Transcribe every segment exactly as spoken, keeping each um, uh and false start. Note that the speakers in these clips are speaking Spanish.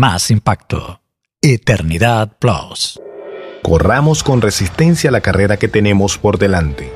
más impacto. Eternidad Plus. Corramos con resistencia la carrera que tenemos por delante,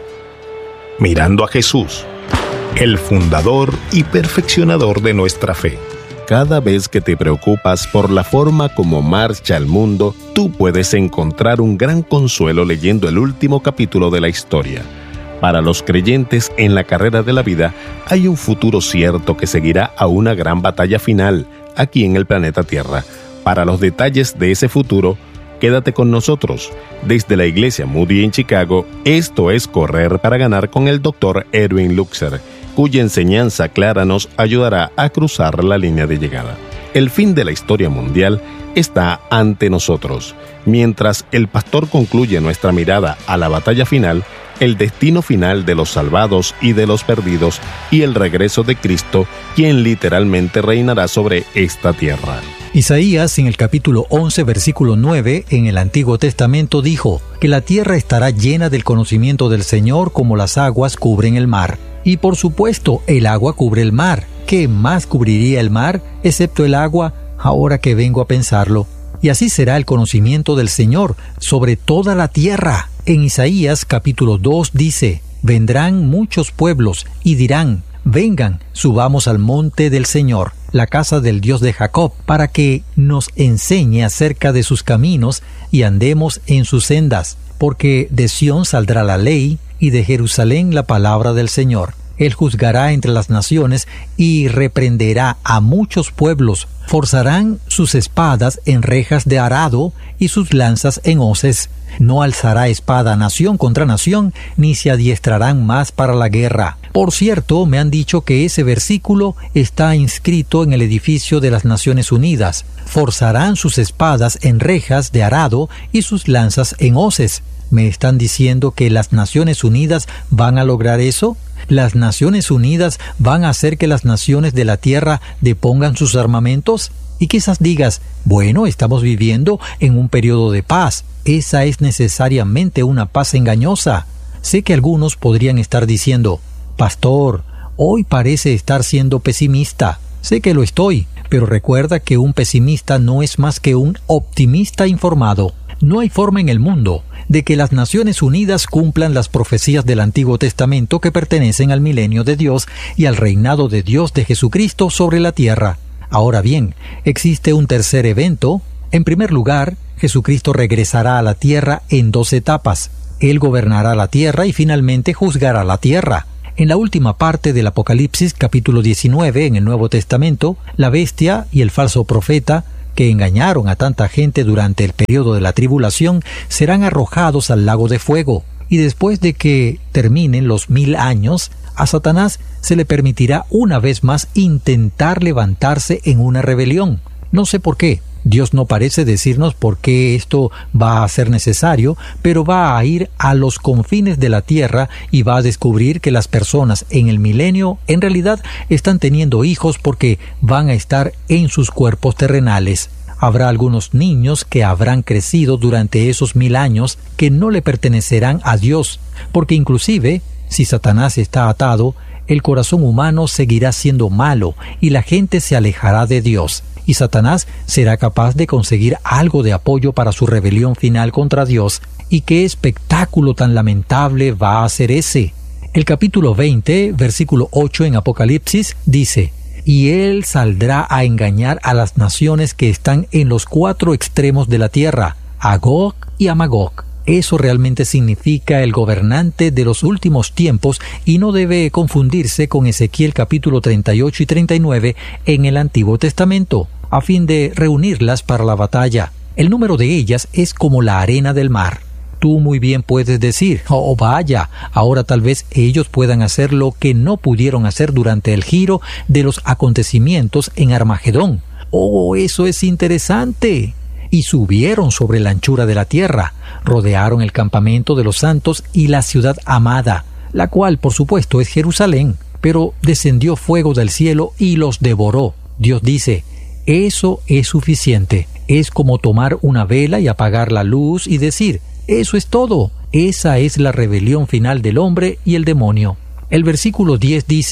mirando a Jesús, el fundador y perfeccionador de nuestra fe. Cada vez que te preocupas por la forma como marcha el mundo, tú puedes encontrar un gran consuelo leyendo el último capítulo de la historia. Para los creyentes en la carrera de la vida, hay un futuro cierto que seguirá a una gran batalla final aquí en el planeta Tierra. Para los detalles de ese futuro, quédate con nosotros. Desde la Iglesia Moody en Chicago, esto es Correr para Ganar con el doctor Erwin Luxer, cuya enseñanza clara nos ayudará a cruzar la línea de llegada. El fin de la historia mundial está ante nosotros. Mientras el pastor concluye nuestra mirada a la batalla final, el destino final de los salvados y de los perdidos y el regreso de Cristo, quien literalmente reinará sobre esta tierra. Isaías, en el capítulo once, versículo nueve, en el Antiguo Testamento dijo que la tierra estará llena del conocimiento del Señor como las aguas cubren el mar. Y por supuesto, el agua cubre el mar. ¿Qué más cubriría el mar, excepto el agua, ahora que vengo a pensarlo? Y así será el conocimiento del Señor sobre toda la tierra. En Isaías capítulo dos dice, vendrán muchos pueblos y dirán, vengan, subamos al monte del Señor, la casa del Dios de Jacob, para que nos enseñe acerca de sus caminos y andemos en sus sendas. Porque de Sión saldrá la ley y de Jerusalén la palabra del Señor. Él juzgará entre las naciones y reprenderá a muchos pueblos. Forzarán sus espadas en rejas de arado y sus lanzas en hoces. No alzará espada nación contra nación, ni se adiestrarán más para la guerra. Por cierto, me han dicho que ese versículo está inscrito en el edificio de las Naciones Unidas. Forzarán sus espadas en rejas de arado y sus lanzas en hoces. ¿Me están diciendo que las Naciones Unidas van a lograr eso? ¿Las Naciones Unidas van a hacer que las naciones de la tierra depongan sus armamentos? Y quizás digas, bueno, estamos viviendo en un periodo de paz. Esa es necesariamente una paz engañosa. Sé que algunos podrían estar diciendo, Pastor, hoy parece estar siendo pesimista. Sé que lo estoy, pero recuerda que un pesimista no es más que un optimista informado. No hay forma en el mundo de que las Naciones Unidas cumplan las profecías del Antiguo Testamento que pertenecen al milenio de Dios y al reinado de Dios de Jesucristo sobre la tierra. Ahora bien, existe un tercer evento. En primer lugar, Jesucristo regresará a la tierra en dos etapas. Él gobernará la tierra y finalmente juzgará la tierra. En la última parte del Apocalipsis, capítulo diecinueve, en el Nuevo Testamento, la bestia y el falso profeta, que engañaron a tanta gente durante el periodo de la tribulación, serán arrojados al lago de fuego. Y después de que terminen los mil años, a Satanás se le permitirá una vez más intentar levantarse en una rebelión. No sé por qué. Dios no parece decirnos por qué esto va a ser necesario, pero va a ir a los confines de la tierra y va a descubrir que las personas en el milenio en realidad están teniendo hijos porque van a estar en sus cuerpos terrenales. Habrá algunos niños que habrán crecido durante esos mil años que no le pertenecerán a Dios, porque inclusive, si Satanás está atado, el corazón humano seguirá siendo malo y la gente se alejará de Dios. Y Satanás será capaz de conseguir algo de apoyo para su rebelión final contra Dios. ¿Y qué espectáculo tan lamentable va a ser ese? El capítulo veinte, versículo ocho en Apocalipsis, dice, «Y él saldrá a engañar a las naciones que están en los cuatro extremos de la tierra, a Gog y a Magog». Eso realmente significa el gobernante de los últimos tiempos y no debe confundirse con Ezequiel capítulo treinta y ocho y treinta y nueve en el Antiguo Testamento, a fin de reunirlas para la batalla. El número de ellas es como la arena del mar. Tú muy bien puedes decir, oh vaya, ahora tal vez ellos puedan hacer lo que no pudieron hacer durante el giro de los acontecimientos en Armagedón. Oh, eso es interesante. Y subieron sobre la anchura de la tierra, rodearon el campamento de los santos y la ciudad amada, la cual por supuesto es Jerusalén, pero descendió fuego del cielo y los devoró. Dios dice, eso es suficiente. Es como tomar una vela y apagar la luz y decir, eso es todo. Esa es la rebelión final del hombre y el demonio. El versículo diez dice,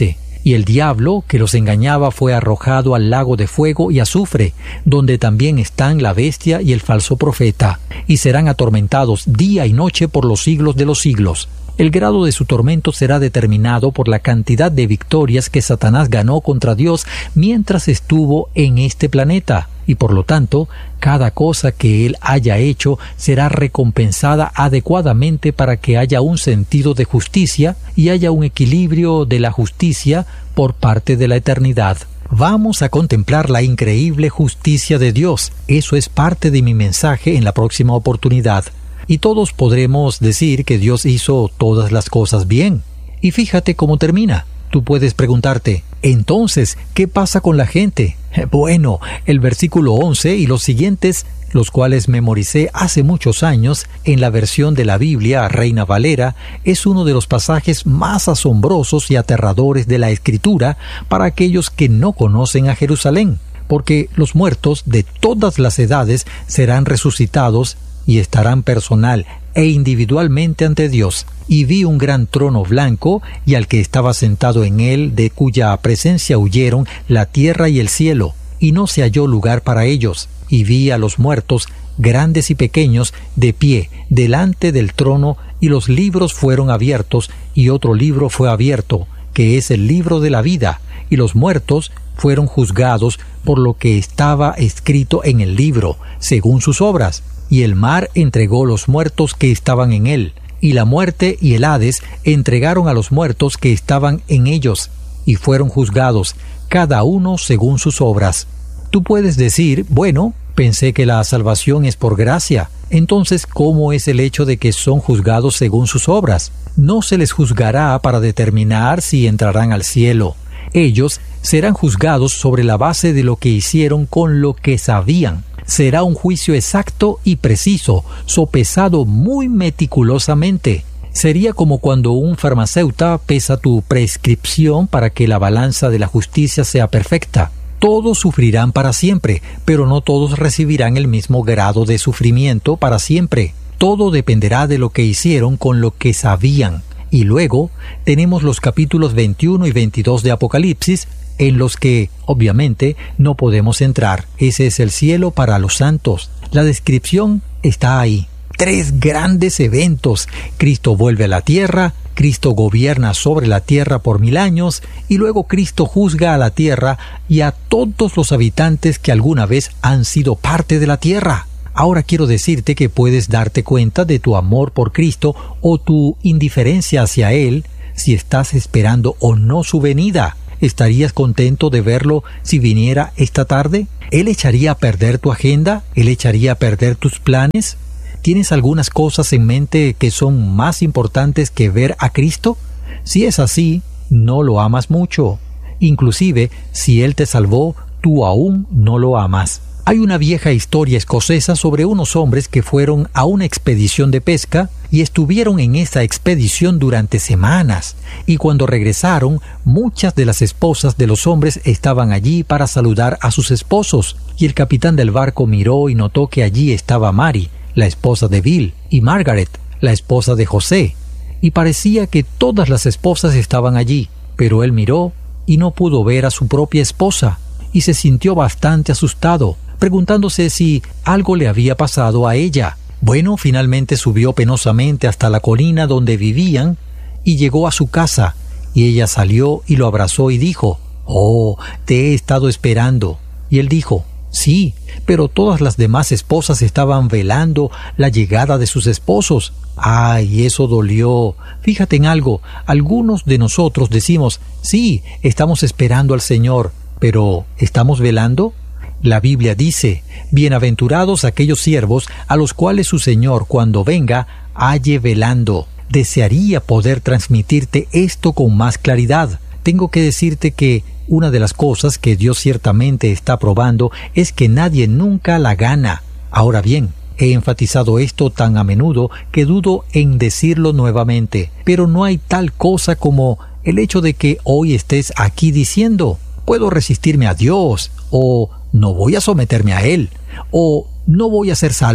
Y el diablo que los engañaba fue arrojado al lago de fuego y azufre, donde también están la bestia y el falso profeta, y serán atormentados día y noche por los siglos de los siglos. El grado de su tormento será determinado por la cantidad de victorias que Satanás ganó contra Dios mientras estuvo en este planeta, y por lo tanto, cada cosa que él haya hecho será recompensada adecuadamente para que haya un sentido de justicia y haya un equilibrio de la justicia por parte de la eternidad. Vamos a contemplar la increíble justicia de Dios. Eso es parte de mi mensaje en la próxima oportunidad. Y todos podremos decir que Dios hizo todas las cosas bien. Y fíjate cómo termina. Tú puedes preguntarte, entonces, ¿qué pasa con la gente? Bueno, el versículo once y los siguientes, los cuales memoricé hace muchos años en la versión de la Biblia Reina Valera, es uno de los pasajes más asombrosos y aterradores de la Escritura para aquellos que no conocen a Jerusalén, porque los muertos de todas las edades serán resucitados y estarán personal e individualmente ante Dios. Y vi un gran trono blanco, y al que estaba sentado en él, de cuya presencia huyeron la tierra y el cielo, y no se halló lugar para ellos. Y vi a los muertos, grandes y pequeños, de pie, delante del trono, y los libros fueron abiertos, y otro libro fue abierto, que es el libro de la vida, y los muertos fueron juzgados por lo que estaba escrito en el libro, según sus obras. Y el mar entregó los muertos que estaban en él, y la muerte y el Hades entregaron a los muertos que estaban en ellos, y fueron juzgados, cada uno según sus obras. Tú puedes decir, bueno, pensé que la salvación es por gracia. Entonces, ¿cómo es el hecho de que son juzgados según sus obras? No se les juzgará para determinar si entrarán al cielo. Ellos serán juzgados sobre la base de lo que hicieron con lo que sabían. Será un juicio exacto y preciso, sopesado muy meticulosamente. Sería como cuando un farmacéutico pesa tu prescripción para que la balanza de la justicia sea perfecta. Todos sufrirán para siempre, pero no todos recibirán el mismo grado de sufrimiento para siempre. Todo dependerá de lo que hicieron con lo que sabían. Y luego tenemos los capítulos veintiuno y veintidós de Apocalipsis, en los que, obviamente, no podemos entrar. Ese es el cielo para los santos. La descripción está ahí. Tres grandes eventos. Cristo vuelve a la tierra, Cristo gobierna sobre la tierra por mil años, y luego Cristo juzga a la tierra y a todos los habitantes que alguna vez han sido parte de la tierra. Ahora quiero decirte que puedes darte cuenta de tu amor por Cristo o tu indiferencia hacia Él si estás esperando o no su venida. ¿Estarías contento de verlo si viniera esta tarde? ¿Él echaría a perder tu agenda? ¿Él echaría a perder tus planes? ¿Tienes algunas cosas en mente que son más importantes que ver a Cristo? Si es así, no lo amas mucho. Inclusive, si Él te salvó, tú aún no lo amas. Hay una vieja historia escocesa sobre unos hombres que fueron a una expedición de pesca y estuvieron en esa expedición durante semanas, y cuando regresaron, muchas de las esposas de los hombres estaban allí para saludar a sus esposos, y el capitán del barco miró y notó que allí estaba Mary, la esposa de Bill, y Margaret, la esposa de José, y parecía que todas las esposas estaban allí, pero él miró y no pudo ver a su propia esposa, y se sintió bastante asustado, preguntándose si algo le había pasado a ella. Bueno, finalmente subió penosamente hasta la colina donde vivían y llegó a su casa, y ella salió y lo abrazó y dijo, «Oh, te he estado esperando». Y él dijo, «Sí, pero todas las demás esposas estaban velando la llegada de sus esposos». ¡Ay, eso dolió! Fíjate en algo, algunos de nosotros decimos, «Sí, estamos esperando al Señor», pero ¿estamos velando? La Biblia dice, «Bienaventurados aquellos siervos a los cuales su Señor, cuando venga, halle velando». Desearía poder transmitirte esto con más claridad. Tengo que decirte que una de las cosas que Dios ciertamente está probando es que nadie nunca la gana. Ahora bien, he enfatizado esto tan a menudo que dudo en decirlo nuevamente, pero no hay tal cosa como el hecho de que hoy estés aquí diciendo, «Puedo resistirme a Dios», o «No voy a someterme a Él», o «No voy a ser salvo».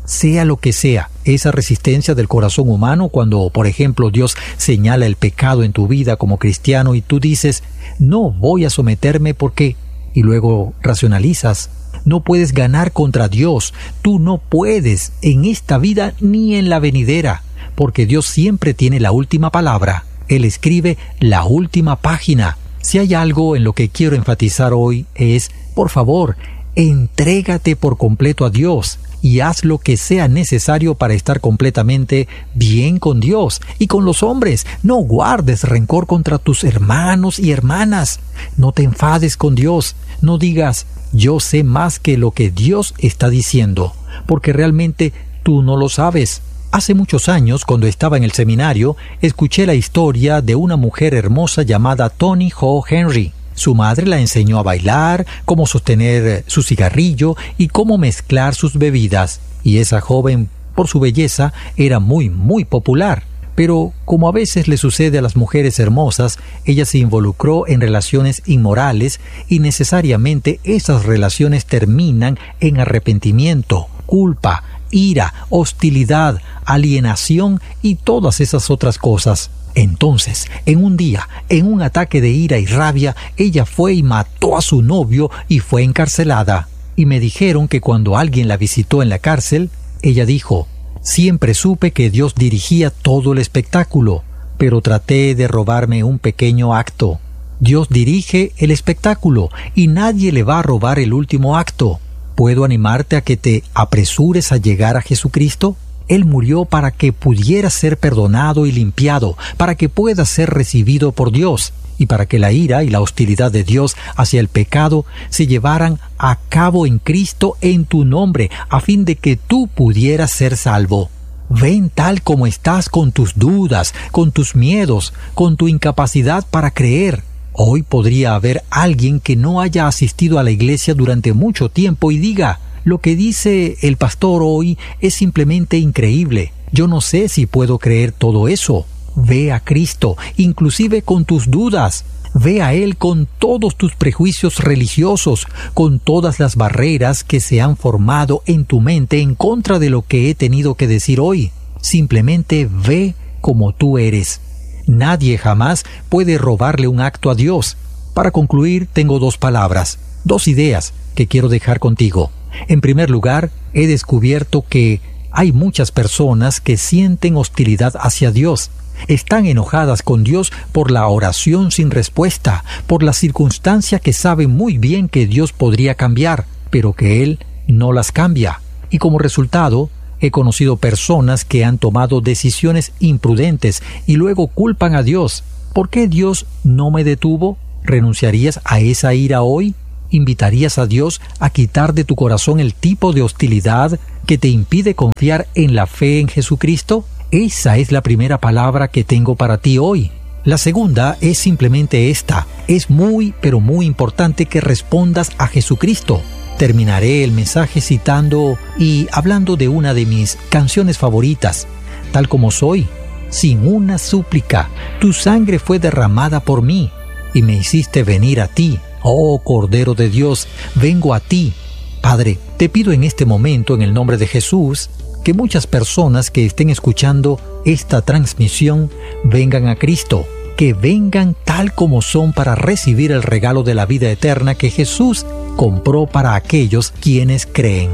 sea lo que sea, esa resistencia del corazón humano cuando, por ejemplo, Dios señala el pecado en tu vida como cristiano y tú dices, no voy a someterme porque, y luego racionalizas, no puedes ganar contra Dios, tú no puedes en esta vida ni en la venidera, porque Dios siempre tiene la última palabra, Él escribe la última página. Si hay algo en lo que quiero enfatizar hoy es, por favor, entrégate por completo a Dios y haz lo que sea necesario para estar completamente bien con Dios y con los hombres. No guardes rencor contra tus hermanos y hermanas. No te enfades con Dios. No digas, yo sé más que lo que Dios está diciendo, porque realmente tú no lo sabes. Hace muchos años, cuando estaba en el seminario, escuché la historia de una mujer hermosa llamada Toni Ho Henry. Su madre la enseñó a bailar, cómo sostener su cigarrillo y cómo mezclar sus bebidas. Y esa joven, por su belleza, era muy, muy popular. Pero, como a veces le sucede a las mujeres hermosas, ella se involucró en relaciones inmorales y necesariamente esas relaciones terminan en arrepentimiento, culpa, ira, hostilidad, alienación y todas esas otras cosas. Entonces, en un día, en un ataque de ira y rabia, ella fue y mató a su novio y fue encarcelada. Y me dijeron que cuando alguien la visitó en la cárcel, ella dijo, siempre supe que Dios dirigía todo el espectáculo, pero traté de robarme un pequeño acto. Dios dirige el espectáculo y nadie le va a robar el último acto. ¿Puedo animarte a que te apresures a llegar a Jesucristo? Él murió para que pudieras ser perdonado y limpiado, para que puedas ser recibido por Dios, y para que la ira y la hostilidad de Dios hacia el pecado se llevaran a cabo en Cristo en tu nombre, a fin de que tú pudieras ser salvo. Ven tal como estás con tus dudas, con tus miedos, con tu incapacidad para creer. Hoy podría haber alguien que no haya asistido a la iglesia durante mucho tiempo y diga, lo que dice el pastor hoy es simplemente increíble. Yo no sé si puedo creer todo eso. Ve a Cristo, inclusive con tus dudas. Ve a Él con todos tus prejuicios religiosos, con todas las barreras que se han formado en tu mente en contra de lo que he tenido que decir hoy. Simplemente ve como tú eres. Nadie jamás puede robarle un acto a Dios. Para concluir, tengo dos palabras, dos ideas que quiero dejar contigo. En primer lugar, he descubierto que hay muchas personas que sienten hostilidad hacia Dios. Están enojadas con Dios por la oración sin respuesta, por la circunstancia que saben muy bien que Dios podría cambiar, pero que Él no las cambia. Y como resultado, he conocido personas que han tomado decisiones imprudentes y luego culpan a Dios. ¿Por qué Dios no me detuvo? ¿Renunciarías a esa ira hoy? ¿Invitarías a Dios a quitar de tu corazón el tipo de hostilidad que te impide confiar en la fe en Jesucristo? Esa es la primera palabra que tengo para ti hoy. La segunda es simplemente esta. Es muy, pero muy importante que respondas a Jesucristo. Terminaré el mensaje citando y hablando de una de mis canciones favoritas, Tal como soy, sin una súplica. Tu sangre fue derramada por mí y me hiciste venir a ti. Oh Cordero de Dios, vengo a ti. Padre, te pido en este momento, en el nombre de Jesús, que muchas personas que estén escuchando esta transmisión vengan a Cristo, que vengan tal como son para recibir el regalo de la vida eterna que Jesús compró para aquellos quienes creen.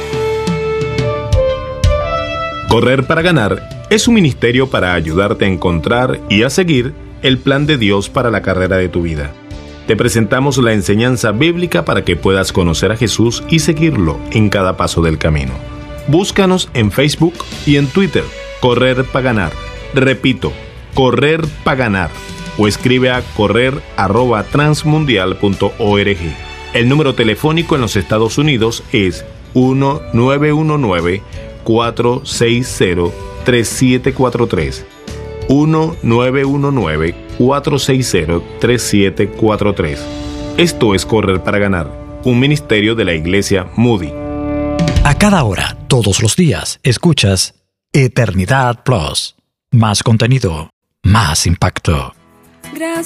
Correr para ganar es un ministerio para ayudarte a encontrar y a seguir el plan de Dios para la carrera de tu vida. Te presentamos la enseñanza bíblica para que puedas conocer a Jesús y seguirlo en cada paso del camino. Búscanos en Facebook y en Twitter, Correr para Ganar. Repito, Correr para Ganar. O escribe a correr arroba transmundial punto org. El número telefónico en los Estados Unidos es uno nueve uno nueve, cuatro seis cero, tres siete cuatro tres. uno nueve uno nueve, cuatro seis cero, tres siete cuatro tres. Esto es Correr para Ganar, un ministerio de la Iglesia Moody. A cada hora, todos los días, escuchas Eternidad Plus. Más contenido, más impacto. Gracias.